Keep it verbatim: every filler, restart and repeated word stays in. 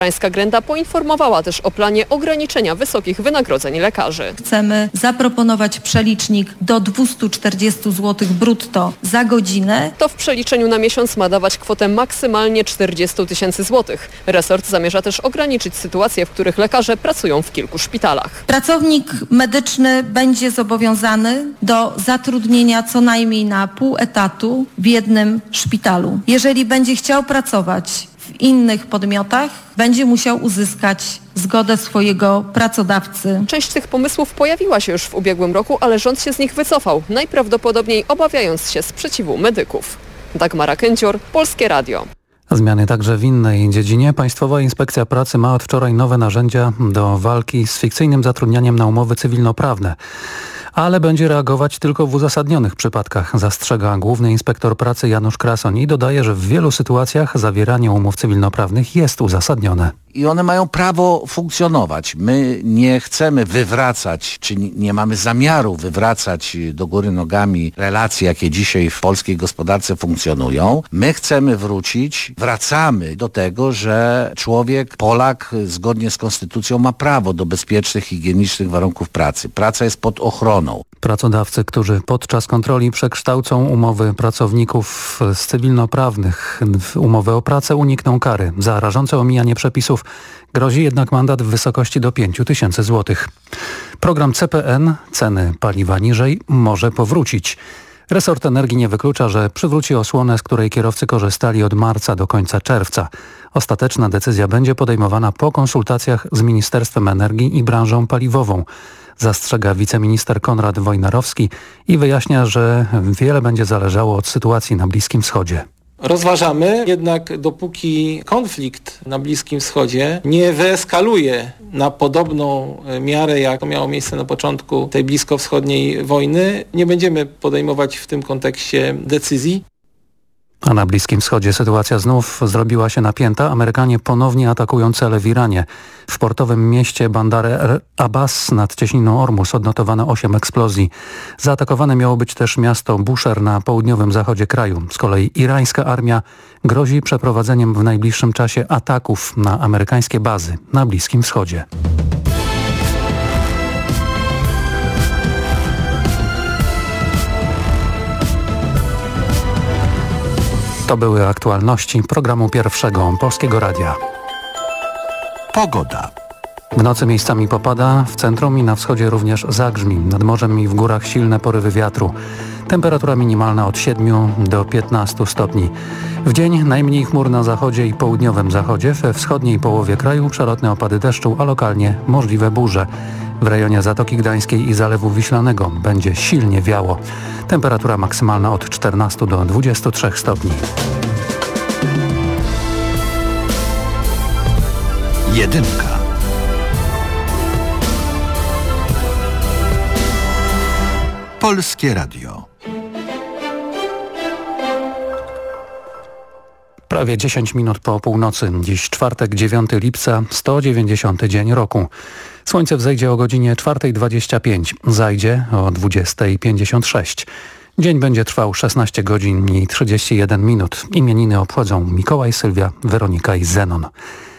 Krańska Grenda poinformowała też o planie ograniczenia wysokich wynagrodzeń lekarzy. Chcemy zaproponować przelicznik do dwieście czterdzieści złotych brutto za godzinę. To w przeliczeniu na miesiąc ma dawać kwotę maksymalnie czterdzieści tysięcy złotych. Resort zamierza też ograniczyć sytuacje, w których lekarze pracują w kilku szpitalach. Pracownik medyczny będzie zobowiązany do zatrudnienia co najmniej na pół etatu w jednym szpitalu. Jeżeli będzie chciał pracować w innych podmiotach, będzie musiał uzyskać zgodę swojego pracodawcy. Część tych pomysłów pojawiła się już w ubiegłym roku, ale rząd się z nich wycofał, najprawdopodobniej obawiając się sprzeciwu medyków. Dagmara Kędzior, Polskie Radio. Zmiany także w innej dziedzinie. Państwowa Inspekcja Pracy ma od wczoraj nowe narzędzia do walki z fikcyjnym zatrudnianiem na umowy cywilnoprawne. Ale będzie reagować tylko w uzasadnionych przypadkach, zastrzega główny inspektor pracy Janusz Krasoń i dodaje, że w wielu sytuacjach zawieranie umów cywilnoprawnych jest uzasadnione. I one mają prawo funkcjonować. My nie chcemy wywracać, czy nie mamy zamiaru wywracać do góry nogami relacji, jakie dzisiaj w polskiej gospodarce funkcjonują. My chcemy wrócić, wracamy do tego, że człowiek, Polak zgodnie z konstytucją ma prawo do bezpiecznych, higienicznych warunków pracy. Praca jest pod ochroną. Pracodawcy, którzy podczas kontroli przekształcą umowy pracowników z cywilnoprawnych w umowę o pracę, unikną kary. Za rażące omijanie przepisów grozi jednak mandat w wysokości do pięć tysięcy złotych. Program C P N, ceny paliwa niżej, może powrócić. Resort Energii nie wyklucza, że przywróci osłonę, z której kierowcy korzystali od marca do końca czerwca. Ostateczna decyzja będzie podejmowana po konsultacjach z Ministerstwem Energii i branżą paliwową. Zastrzega wiceminister Konrad Wojnarowski i wyjaśnia, że wiele będzie zależało od sytuacji na Bliskim Wschodzie. Rozważamy, jednak dopóki konflikt na Bliskim Wschodzie nie wyeskaluje na podobną miarę, jak to miało miejsce na początku tej bliskowschodniej wojny, nie będziemy podejmować w tym kontekście decyzji. A na Bliskim Wschodzie sytuacja znów zrobiła się napięta. Amerykanie ponownie atakują cele w Iranie. W portowym mieście Bandar Abbas nad cieśniną Ormus odnotowano osiem eksplozji. Zaatakowane miało być też miasto Bushehr na południowym zachodzie kraju. Z kolei irańska armia grozi przeprowadzeniem w najbliższym czasie ataków na amerykańskie bazy na Bliskim Wschodzie. To były aktualności programu Pierwszego Polskiego Radia. Pogoda. W nocy miejscami popada, w centrum i na wschodzie również zagrzmi. Nad morzem i w górach silne porywy wiatru. Temperatura minimalna od siedmiu do piętnastu stopni. W dzień najmniej chmur na zachodzie i południowym zachodzie. We wschodniej połowie kraju przelotne opady deszczu, a lokalnie możliwe burze. W rejonie Zatoki Gdańskiej i Zalewu Wiślanego będzie silnie wiało. Temperatura maksymalna od czternastu do dwudziestu trzech stopni. Jedynka. Polskie Radio. Prawie dziesięć minut po północy. Dziś czwartek, dziewiątego lipca, sto dziewięćdziesiąty dzień roku. Słońce wzejdzie o godzinie czwartej dwadzieścia pięć, zajdzie o dwudziestej pięćdziesiąt sześć. Dzień będzie trwał szesnaście godzin i trzydzieści jeden minut. Imieniny obchodzą Mikołaj, Sylwia, Weronika i Zenon.